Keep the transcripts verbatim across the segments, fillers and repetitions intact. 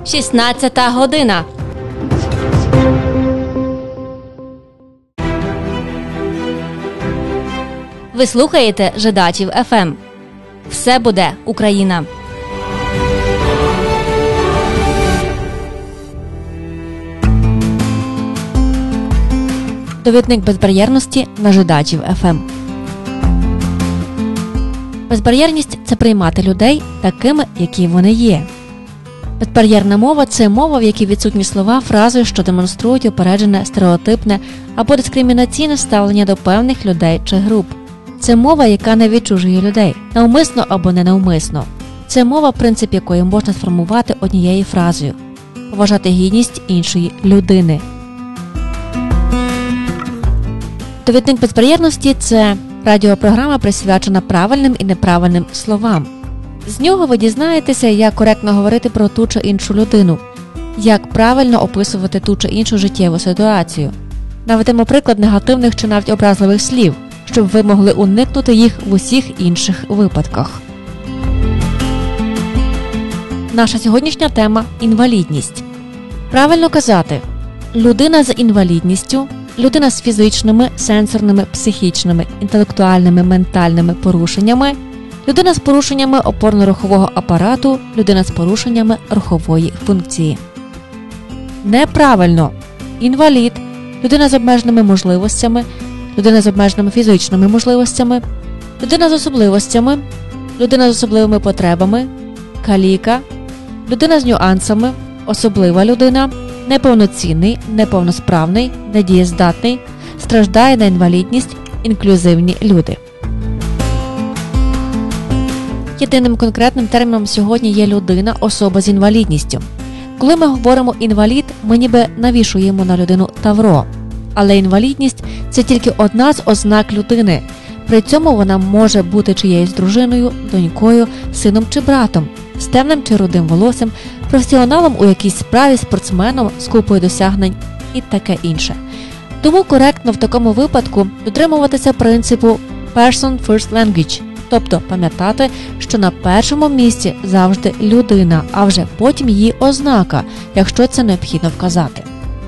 шістнадцята година. Ви слухаєте Жидачів еф ем. Все буде Україна. Довідник безбар'єрності на Жидачів еф ем. Безбар'єрність – це приймати людей такими, які вони є. Безбар'єрна мова – це мова, в якій відсутні слова, фрази, що демонструють упереджене, стереотипне або дискримінаційне ставлення до певних людей чи груп. Це мова, яка не відчужує людей, навмисно або ненавмисно. Це мова, принцип якої можна сформувати однією фразою – поважати гідність іншої людини. Довідник безбар'єрності – це радіопрограма, присвячена правильним і неправильним словам. З нього ви дізнаєтеся, як коректно говорити про ту чи іншу людину, як правильно описувати ту чи іншу життєву ситуацію. Наведемо приклад негативних чи навіть образливих слів, щоб ви могли уникнути їх в усіх інших випадках. Наша сьогоднішня тема – інвалідність. Правильно казати «людина з інвалідністю», «людина з фізичними, сенсорними, психічними, інтелектуальними, ментальними порушеннями», «людина з порушеннями опорно-рухового апарату», «людина з порушеннями рухової функції». Неправильно. Інвалід, людина з обмеженими можливостями, людина з обмеженими фізичними можливостями, людина з особливостями, людина з особливими потребами, каліка, людина з нюансами, особлива людина, неповноцінний, неповносправний, недієздатний, страждає на інвалідність, інклюзивні люди. Єдиним конкретним терміном сьогодні є людина, особа з інвалідністю. Коли ми говоримо «інвалід», ми ніби навішуємо на людину тавро. Але інвалідність – це тільки одна з ознак людини. При цьому вона може бути чиєюсь дружиною, донькою, сином чи братом, з темним чи рудим волоссям, професіоналом у якійсь справі, спортсменом з купою досягнень і таке інше. Тому коректно в такому випадку дотримуватися принципу «person first language», тобто пам'ятати, що на першому місці завжди людина, а вже потім її ознака, якщо це необхідно вказати.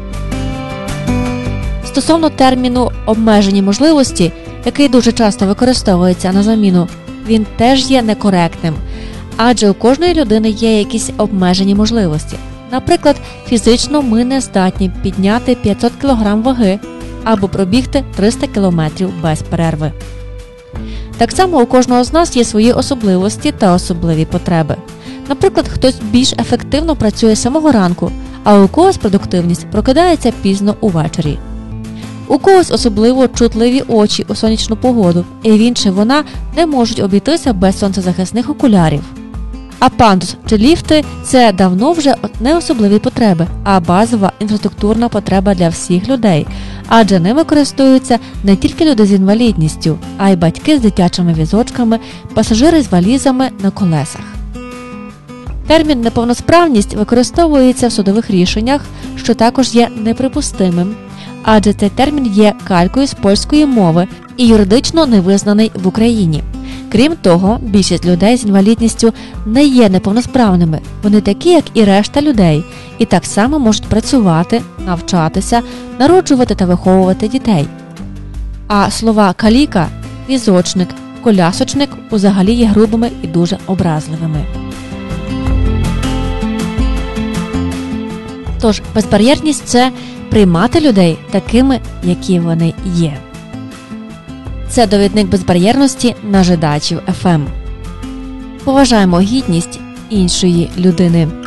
Стосовно терміну «обмежені можливості», який дуже часто використовується на заміну, він теж є некоректним, адже у кожної людини є якісь обмежені можливості. Наприклад, фізично ми не здатні підняти п'ятсот кілограм ваги або пробігти триста кілометрів без перерви. Так само у кожного з нас є свої особливості та особливі потреби. Наприклад, хтось більш ефективно працює з самого ранку, а у когось продуктивність прокидається пізно увечері. У когось особливо чутливі очі у сонячну погоду, і він чи вона не можуть обійтися без сонцезахисних окулярів. А пандус чи ліфти – це давно вже не особливі потреби, а базова інфраструктурна потреба для всіх людей, адже ними користуються не тільки люди з інвалідністю, а й батьки з дитячими візочками, пасажири з валізами на колесах. Термін «неповносправність» використовується в судових рішеннях, що також є неприпустимим, адже цей термін є калькою з польської мови і юридично не визнаний в Україні. Крім того, більшість людей з інвалідністю не є неповносправними, вони такі, як і решта людей, і так само можуть працювати, навчатися, народжувати та виховувати дітей. А слова «каліка», «візочник», «колясочник» взагалі є грубими і дуже образливими. Тож, безбар'єрність – це приймати людей такими, які вони є. Це довідник безбар'єрності на Жидачів еф ем. Поважаємо гідність іншої людини.